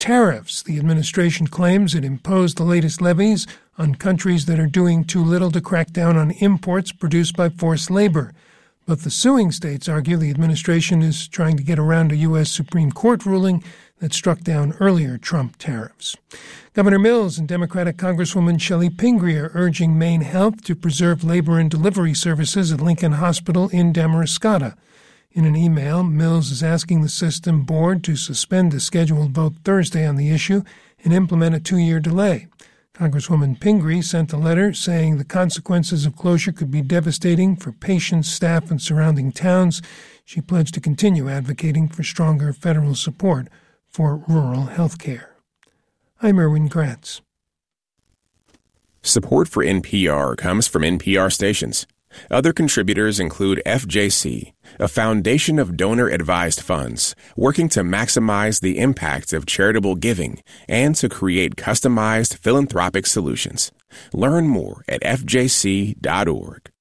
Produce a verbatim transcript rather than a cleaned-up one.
tariffs. The administration claims it imposed the latest levies on countries that are doing too little to crack down on imports produced by forced labor. But the suing states argue the administration is trying to get around a U S Supreme Court ruling that struck down earlier Trump tariffs. Governor Mills and Democratic Congresswoman Shelley Pingree are urging Maine Health to preserve labor and delivery services at Lincoln Hospital in Damariscotta. In an email, Mills is asking the system board to suspend a scheduled vote Thursday on the issue and implement a two-year delay. Congresswoman Pingree sent a letter saying the consequences of closure could be devastating for patients, staff, and surrounding towns. She pledged to continue advocating for stronger federal support for rural health care. I'm Erwin Gratz. Support for N P R comes from N P R stations. Other contributors include F J C, a foundation of donor-advised funds working to maximize the impact of charitable giving and to create customized philanthropic solutions. Learn more at f j c dot org.